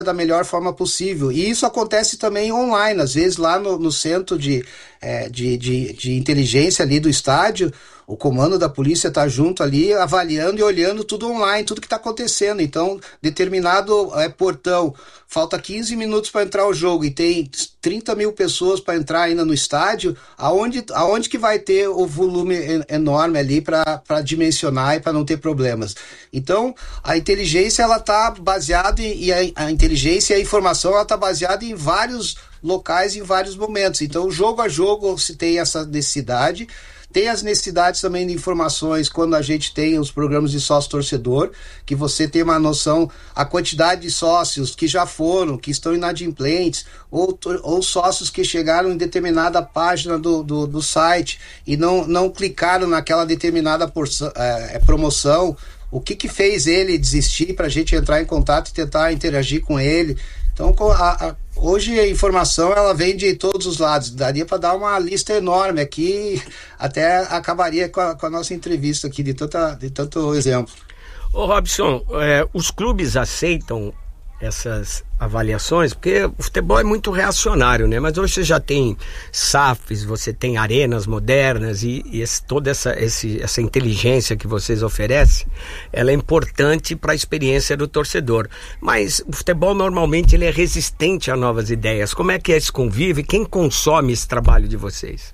da melhor forma possível. E isso acontece também online, às vezes lá no centro de inteligência ali do estádio, o comando da polícia está junto ali, avaliando e olhando tudo online, tudo que está acontecendo. Então, determinado portão, falta 15 minutos para entrar o jogo e tem 30 mil pessoas para entrar ainda no estádio, aonde que vai ter o volume enorme ali para dimensionar e para não ter problemas? Então, a inteligência ela está baseada a inteligência e a informação ela está baseada em vários locais, em vários momentos. Então, jogo a jogo se tem essa necessidade. Tem as necessidades também de informações quando a gente tem os programas de sócio-torcedor, que você tem uma noção, a quantidade de sócios que já foram, que estão inadimplentes, ou sócios que chegaram em determinada página do site e não clicaram naquela determinada promoção. O que fez ele desistir para a gente entrar em contato e tentar interagir com ele. Então, hoje a informação ela vem de todos os lados. Daria para dar uma lista enorme aqui, até acabaria com a nossa entrevista aqui de tanto exemplo. Ô Robson, os clubes aceitam essas avaliações, porque o futebol é muito reacionário, né? Mas hoje você já tem SAFs, você tem arenas modernas e toda essa inteligência que vocês oferecem, ela é importante para a experiência do torcedor. Mas o futebol normalmente ele é resistente a novas ideias. Como é que é esse convívio? Quem consome esse trabalho de vocês?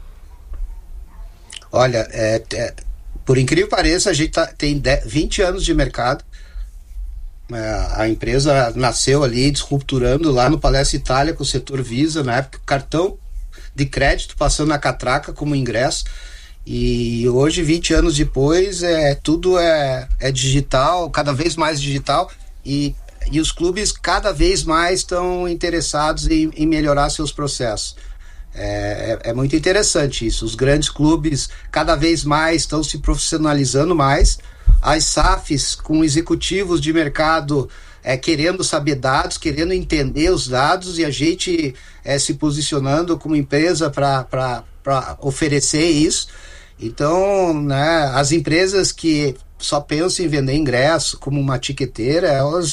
Olha, por incrível que pareça, a gente tem 20 anos de mercado. A empresa nasceu ali disrupturando lá no Palestra Itália com o setor Visa, na época cartão de crédito passando na catraca como ingresso, e hoje 20 anos depois tudo é digital, cada vez mais digital, e os clubes cada vez mais estão interessados em melhorar seus processos. É muito interessante isso. Os grandes clubes cada vez mais estão se profissionalizando mais. As SAFs com executivos de mercado querendo saber dados, querendo entender os dados, e a gente se posicionando como empresa para oferecer isso. Então, né, as empresas que só pensam em vender ingresso como uma tiqueteira,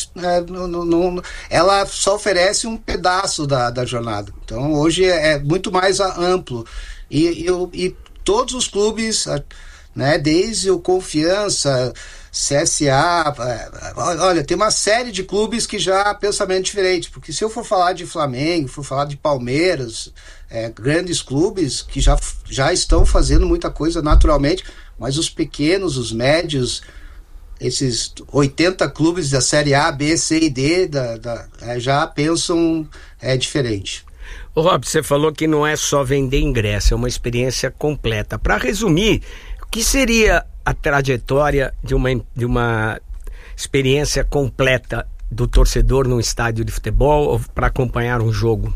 ela só oferece um pedaço da jornada. Então, hoje é muito mais amplo. E todos os clubes, né, desde o Confiança, CSA, olha, tem uma série de clubes que já pensamento diferente, porque se eu for falar de Flamengo, for falar de Palmeiras, grandes clubes que já estão fazendo muita coisa naturalmente, mas os pequenos, os médios, esses 80 clubes da Série A, B, C e D já pensam diferente. Ô Rob, você falou que não é só vender ingresso, é uma experiência completa. Para resumir, o que seria a trajetória de uma experiência completa do torcedor num estádio de futebol ou para acompanhar um jogo?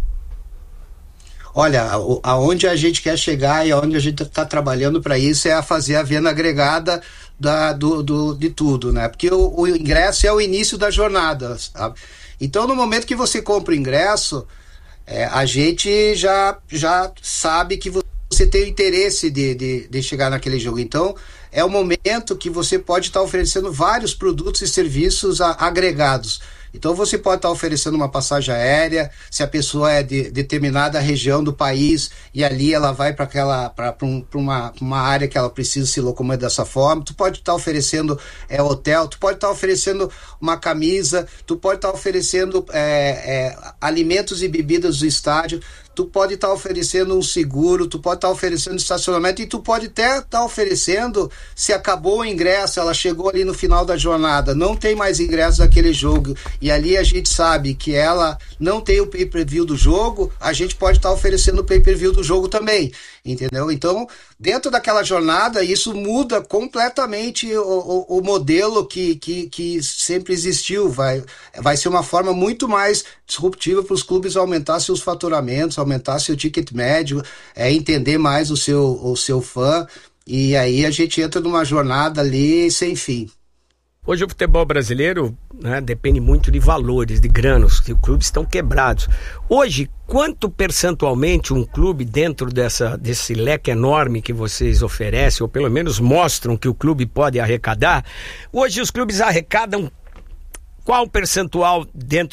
Olha, aonde a gente quer chegar e aonde a gente está trabalhando para isso é a fazer a venda agregada de tudo, né? Porque o ingresso é o início da jornada, sabe? Então, no momento que você compra o ingresso, a gente já sabe que você tem o interesse de chegar naquele jogo. Então, é o momento que você pode estar oferecendo vários produtos e serviços agregados. Então, você pode estar oferecendo uma passagem aérea, se a pessoa é de determinada região do país e ali ela vai para uma área que ela precisa se locomover dessa forma. Tu pode estar oferecendo hotel, tu pode estar oferecendo uma camisa, tu pode estar oferecendo alimentos e bebidas do estádio, tu pode estar oferecendo um seguro, tu pode estar oferecendo estacionamento e tu pode até estar oferecendo, se acabou o ingresso, ela chegou ali no final da jornada, não tem mais ingresso daquele jogo e ali a gente sabe que ela não tem o pay-per-view do jogo, a gente pode estar oferecendo o pay-per-view do jogo também, entendeu? Então, dentro daquela jornada, isso muda completamente o modelo que sempre existiu. Vai ser uma forma muito mais disruptiva para os clubes aumentar seus faturamentos, aumentar seu ticket médio, entender mais o seu fã, e aí a gente entra numa jornada ali sem fim. Hoje o futebol brasileiro, né, depende muito de valores, de grana, os clubes estão quebrados. Hoje, quanto percentualmente um clube dentro desse leque enorme que vocês oferecem, ou pelo menos mostram que o clube pode arrecadar, hoje os clubes arrecadam qual percentual dentro